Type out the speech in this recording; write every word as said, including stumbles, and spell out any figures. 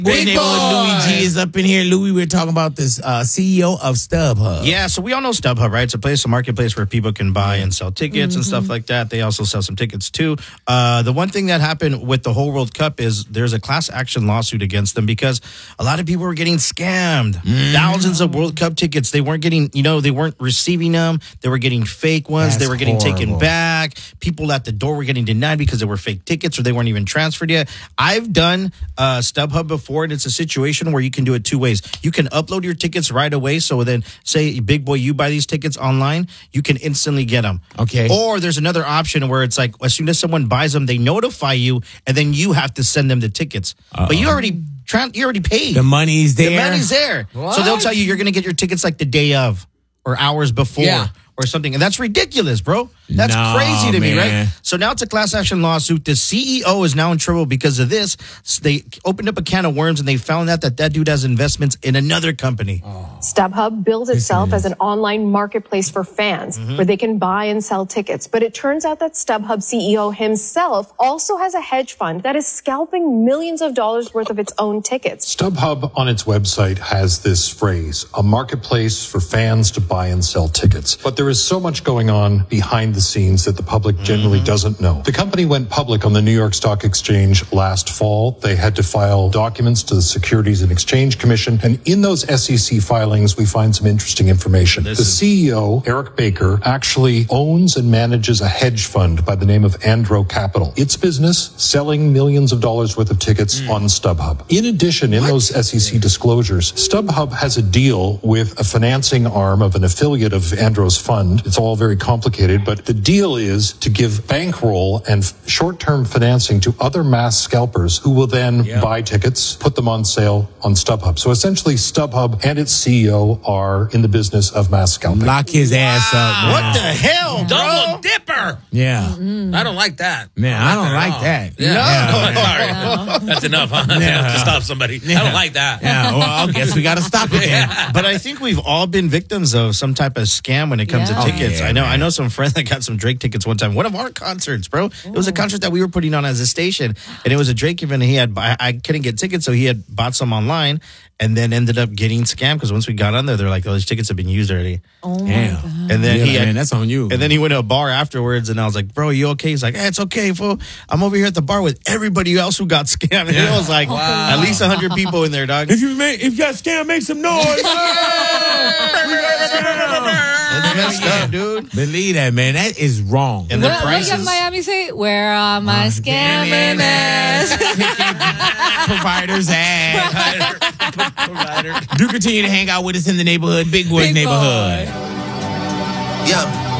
Big Boy boy. Louis G is up in here. Louis, we're talking about this uh, C E O of StubHub. Yeah, so we all know StubHub, right? It's a place, a marketplace where people can buy and sell tickets mm-hmm. and stuff like that. They also sell some tickets too. Uh, the one thing that happened with the whole World Cup is there's a class action lawsuit against them because a lot of people were getting scammed. Mm. Thousands of World Cup tickets, they weren't getting, you know, they weren't receiving them. They were getting fake ones. That's they were getting horrible. taken back. People at the door were getting denied because they were fake tickets or they weren't even transferred yet. I've done uh, StubHub before, and it's a situation where you can do it two ways. You can upload your tickets right away. So then, say, big boy, you buy these tickets online, you can instantly get them. Okay. Or there's another option where it's like, as soon as someone buys them, they notify you, and then you have to send them the tickets. Uh-oh. But you already you already paid. The money's there. The money's there. What? So they'll tell you you're going to get your tickets like the day of or hours before. Yeah. Or something. And that's ridiculous, bro. That's no, crazy to man. me, right? So now it's a class action lawsuit. The C E O is now in trouble because of this. They opened up a can of worms and they found out that that dude has investments in another company. Oh. StubHub bills itself as an online marketplace for fans mm-hmm. where they can buy and sell tickets. But it turns out that StubHub C E O himself also has a hedge fund that is scalping millions of dollars worth of its own tickets. StubHub on its website has this phrase, a marketplace for fans to buy and sell tickets. But there is so much going on behind the scenes that the public generally mm-hmm. doesn't know. The company went public on the New York Stock Exchange last fall. They had to file documents to the Securities and Exchange Commission. And in those S E C filings, we find some interesting information. This the is- C E O, Eric Baker, actually owns and manages a hedge fund by the name of Andro Capital. Its business, selling millions of dollars worth of tickets mm. on StubHub. In addition, in what? those S E C disclosures, StubHub has a deal with a financing arm of an affiliate of Andro's fund. It's all very complicated, but the deal is to give bankroll and f- short-term financing to other mass scalpers who will then yeah. buy tickets, put them on sale on StubHub. So essentially, StubHub and its C E O are in the business of mass scalping. Lock his wow. ass up, man. What the hell, bro? Double dipper. Yeah. Mm-hmm. I don't like that. Man, I don't like that. Yeah. No. Yeah. Sorry. That's enough, huh? Yeah. To stop somebody. Yeah. I don't like that. Yeah, well, I guess we got to stop it then. Yeah. But I think we've all been victims of some type of scam when it comes yeah. to tickets. Oh, yeah, I know man. I know some friend that got some Drake tickets one time. One of our concerts, bro. It was a concert that we were putting on as a station, and it was a Drake event, and he had I, I couldn't get tickets, so he had bought some online, and then ended up getting scammed because once we got on there, they're like, "Oh, these tickets have been used already." Oh my Damn. God. And then yeah, he had, man, that's on you. And then he went to a bar afterwards, and I was like, "Bro, you okay?" He's like, "Hey, it's okay, fool. I'm over here at the bar with everybody else who got scammed." And Yeah. it was like Wow. at least a hundred people in there, dog. If you make, if you got scammed, make some noise. It's messed up, dude. Believe that, man. That is wrong. And the What, what prices. young Miami say? Where are my Uh, scamming ass? Providers at. Provider. Do continue to hang out with us in the neighborhood, Big Boy Big neighborhood. boy. Yeah.